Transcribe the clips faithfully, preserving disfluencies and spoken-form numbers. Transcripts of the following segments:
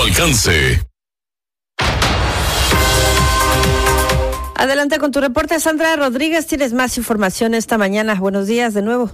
alcance. Adelante con tu reporte, Sandra Rodríguez. Tienes más información esta mañana. Buenos días de nuevo.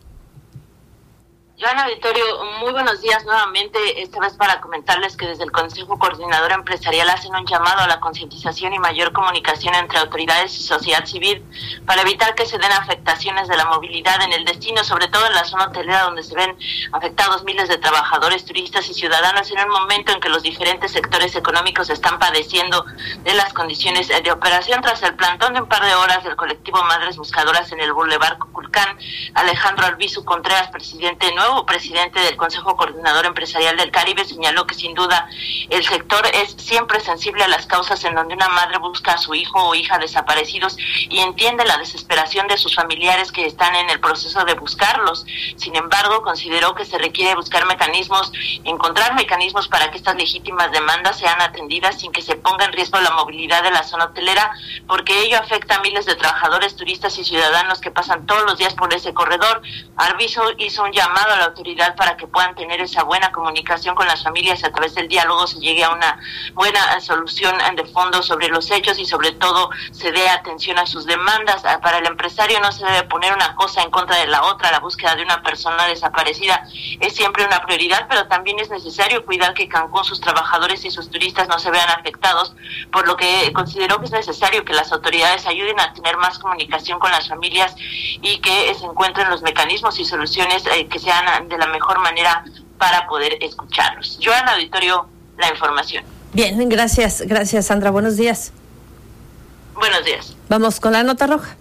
Joana Auditorio, muy buenos días nuevamente, esta vez para comentarles que desde el Consejo Coordinador Empresarial hacen un llamado a la concientización y mayor comunicación entre autoridades y sociedad civil para evitar que se den afectaciones de la movilidad en el destino, sobre todo en la zona hotelera donde se ven afectados miles de trabajadores, turistas y ciudadanos en un momento en que los diferentes sectores económicos están padeciendo de las condiciones de operación. Tras el plantón de un par de horas del colectivo Madres Buscadoras en el Boulevard Cuculcán, Alejandro Albizu Contreras, presidente nuevo presidente del Consejo Coordinador Empresarial del Caribe, señaló que sin duda el sector es siempre sensible a las causas en donde una madre busca a su hijo o hija desaparecidos y entiende la desesperación de sus familiares que están en el proceso de buscarlos. Sin embargo, consideró que se requiere buscar mecanismos, encontrar mecanismos para que estas legítimas demandas sean atendidas sin que se ponga en riesgo la movilidad de la zona hotelera, porque ello afecta a miles de trabajadores, turistas y ciudadanos que pasan todos los días por ese corredor. Arbizu hizo un llamado a la autoridad para que puedan tener esa buena comunicación con las familias, a través del diálogo se llegue a una buena solución de fondo sobre los hechos y sobre todo se dé atención a sus demandas. Para el empresario no se debe poner una cosa en contra de la otra, la búsqueda de una persona desaparecida es siempre una prioridad, pero también es necesario cuidar que Cancún, sus trabajadores y sus turistas no se vean afectados, por lo que consideró que es necesario que las autoridades ayuden a tener más comunicación con las familias y que se encuentren los mecanismos y soluciones eh, que sean de la mejor manera para poder escucharlos. Joana Auditorio, la información. Bien, gracias, gracias Sandra, buenos días. Buenos días. Vamos con la nota roja.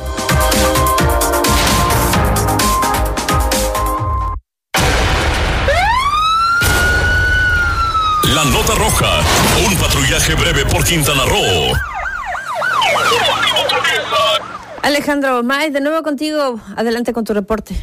La nota roja, un patrullaje breve por Quintana Roo. Alejandro May, de nuevo contigo, adelante con tu reporte.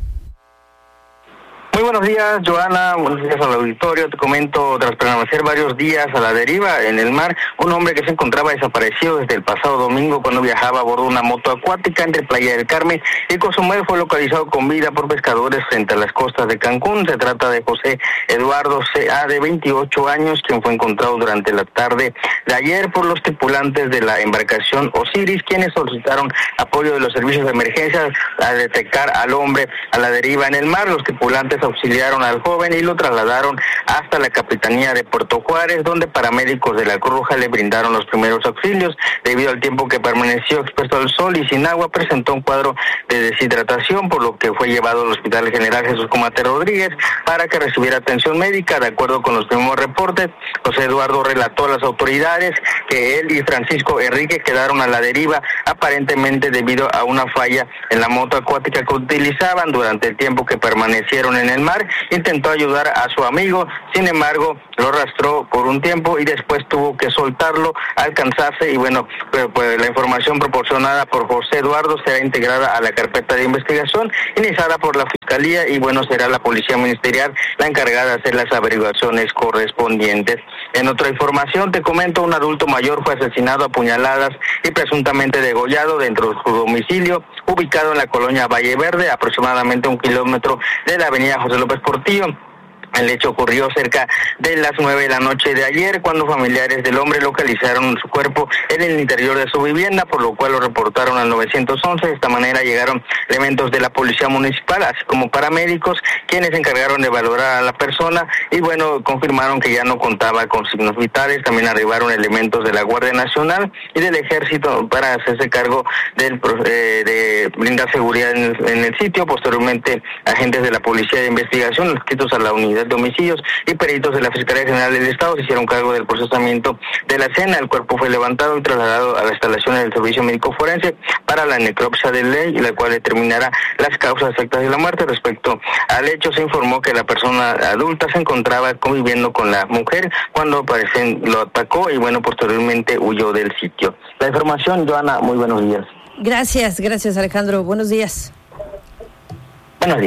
Muy buenos días, Joana, buenos días al auditorio. Te comento, tras permanecer varios días a la deriva en el mar, un hombre que se encontraba desaparecido desde el pasado domingo cuando viajaba a bordo de una moto acuática entre Playa del Carmen y Cozumel fue localizado con vida por pescadores frente a las costas de Cancún. Se trata de José Eduardo C A, de veintiocho años, quien fue encontrado durante la tarde de ayer por los tripulantes de la embarcación Osiris, quienes solicitaron apoyo de los servicios de emergencia a detectar al hombre a la deriva en el mar. Los tripulantes auxiliaron al joven y lo trasladaron hasta la Capitanía de Puerto Juárez, donde paramédicos de la Cruz Roja le brindaron los primeros auxilios. Debido al tiempo que permaneció expuesto al sol y sin agua, presentó un cuadro de deshidratación, por lo que fue llevado al Hospital General Jesús Comate Rodríguez para que recibiera atención médica. De acuerdo con los primeros reportes, José Eduardo relató a las autoridades que él y Francisco Enrique quedaron a la deriva, aparentemente debido a una falla en la moto acuática que utilizaban. Durante el tiempo que permanecieron en el mar, intentó ayudar a su amigo, sin embargo lo arrastró por un tiempo y después tuvo que soltarlo al cansarse. Y bueno, pues, pues la información proporcionada por José Eduardo será integrada a la carpeta de investigación iniciada por la Fiscalía y bueno, será la Policía Ministerial la encargada de hacer las averiguaciones correspondientes. En otra información te comento, un adulto mayor fue asesinado a puñaladas y presuntamente degollado dentro de su domicilio ubicado en la colonia Valle Verde, aproximadamente un kilómetro de la avenida José López Portillo. El hecho ocurrió cerca de las nueve de la noche de ayer, cuando familiares del hombre localizaron su cuerpo en el interior de su vivienda, por lo cual lo reportaron al nueve once. De esta manera llegaron elementos de la Policía Municipal, así como paramédicos, quienes se encargaron de valorar a la persona y bueno, confirmaron que ya no contaba con signos vitales. También arribaron elementos de la Guardia Nacional y del Ejército para hacerse cargo del, eh, de brindar seguridad en el, en el sitio. Posteriormente, agentes de la Policía de Investigación, adscritos a la unidad de homicidios y peritos de la Fiscalía General del Estado se hicieron cargo del procesamiento de la escena. El cuerpo fue levantado y trasladado a las instalaciones del Servicio Médico Forense para la necropsia de ley, la cual determinará las causas exactas de la muerte. Respecto al hecho, se informó que la persona adulta se encontraba conviviendo con la mujer cuando parecen lo atacó y bueno, posteriormente huyó del sitio. La información, Joana, muy buenos días. Gracias, gracias Alejandro, buenos días. Buenos días.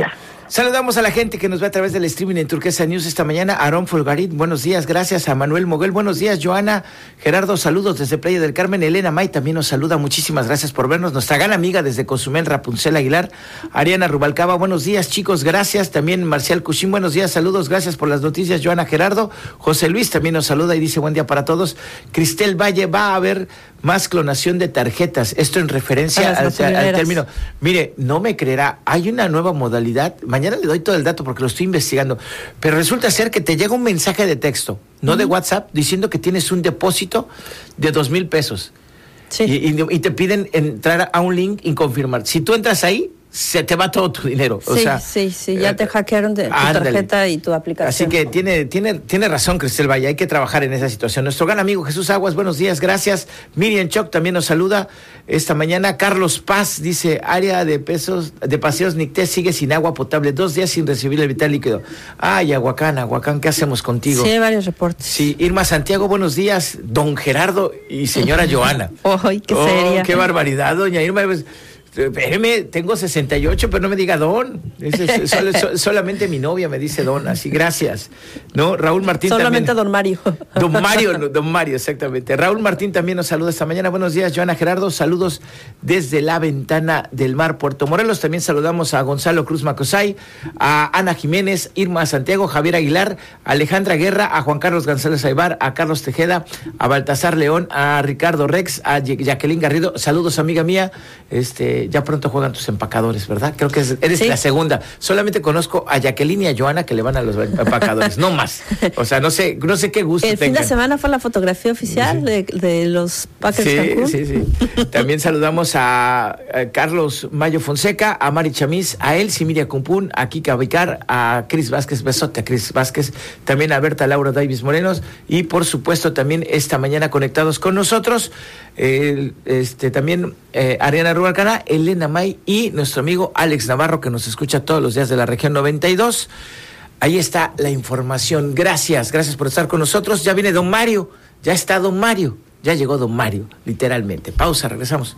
Saludamos a la gente que nos ve a través del streaming en Turquesa News esta mañana. Aarón Folgarit, buenos días, gracias. A Manuel Moguel, buenos días. Joana, Gerardo, saludos desde Playa del Carmen. Elena May también nos saluda, muchísimas gracias por vernos. Nuestra gran amiga desde Cozumel, Rapunzel Aguilar. Ariana Rubalcaba, buenos días, chicos, gracias. También Marcial Cushín, buenos días, saludos, gracias por las noticias. Joana, Gerardo. José Luis también nos saluda y dice buen día para todos. Cristel Valle, va a haber más clonación de tarjetas. Esto en referencia al, al término. Mire, no me creerá, hay una nueva modalidad. Mañana le doy todo el dato porque lo estoy investigando. Pero resulta ser que te llega un mensaje de texto, no uh-huh. de WhatsApp, diciendo que tienes un depósito de dos mil pesos. Sí. Y, y, y te piden entrar a un link y confirmar. Si tú entras ahí, se te va todo tu dinero. O sí, sea, sí, sí, ya te hackearon de tu ándale. tarjeta y tu aplicación. Así que tiene, tiene, tiene razón, Cristel Valle, hay que trabajar en esa situación. Nuestro gran amigo Jesús Aguas, buenos días, gracias. Miriam Choc también nos saluda esta mañana. Carlos Paz dice, área de pesos, de paseos Nicté sigue sin agua potable, dos días sin recibir el vital líquido. Ay, Aguacán, Aguacán, ¿qué hacemos contigo? Sí, hay varios reportes. Sí, Irma Santiago, buenos días, don Gerardo y señora Joana. ¡Ay, qué oh, seria! ¡Qué barbaridad, doña Irma! Pues, espéreme, tengo sesenta y ocho, pero no me diga don. Es, es, sol, sol, solamente mi novia me dice don, así, gracias. ¿No? Raúl Martín solamente también. don Mario. Don Mario, no, don Mario, exactamente. Raúl Martín también nos saluda esta mañana. Buenos días, Joana, Gerardo. Saludos desde la ventana del mar, Puerto Morelos. También saludamos a Gonzalo Cruz Macosay, a Ana Jiménez, Irma Santiago, Javier Aguilar, a Alejandra Guerra, a Juan Carlos González Aybar, a Carlos Tejeda, a Baltasar León, a Ricardo Rex, a Jacqueline Garrido. Saludos, amiga mía. Este, ya pronto juegan tus empacadores, ¿verdad? Creo que es, eres ¿sí? la segunda. Solamente conozco a Jacqueline y a Joana que le van a los empacadores, no más. O sea, no sé, no sé qué gusto El tengan. fin de semana fue la fotografía oficial sí. de, de los Packers sí, Cancún. Sí, sí, sí. También saludamos a, a Carlos Mayo Fonseca, a Mari Chamis, a Elsie Miria Cumpún, a Kika Vicar, a Cris Vázquez, besote a Cris Vázquez, también a Berta Laura Davis Morenos y por supuesto también esta mañana conectados con nosotros, eh, este también eh, Ariana Rubalcaba, Elena May y nuestro amigo Alex Navarro que nos escucha todos los días de la región noventa y dos. Ahí está la información. Gracias, gracias por estar con nosotros. Ya viene don Mario, ya está don Mario, ya llegó don Mario, literalmente. Pausa, regresamos.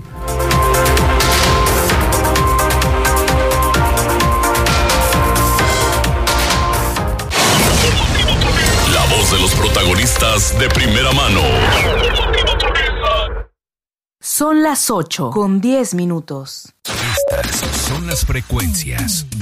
La voz de los protagonistas de primera mano. Son las ocho con diez minutos. Estas son las frecuencias